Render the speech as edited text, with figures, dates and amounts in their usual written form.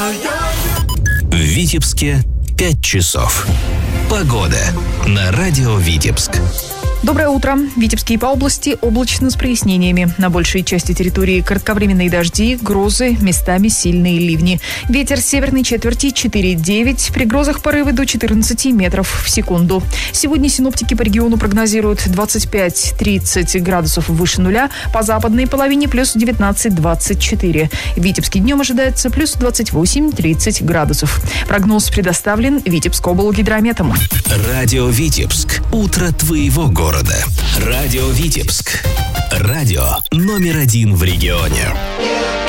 В Витебске 5 часов. Погода на радио Витебск. Доброе утро. В Витебске и по области облачно с прояснениями. На большей части территории кратковременные дожди, грозы, местами сильные ливни. Ветер северной четверти 4,9. При грозах порывы до 14 метров в секунду. Сегодня синоптики по региону прогнозируют 25-30 градусов выше нуля. По западной половине плюс 19-24. В Витебске днем ожидается плюс 28-30 градусов. Прогноз предоставлен Витебскоблгидрометом. Радио Витебск. Утро твоего города. Радио Витебск. Радио номер 1 в регионе.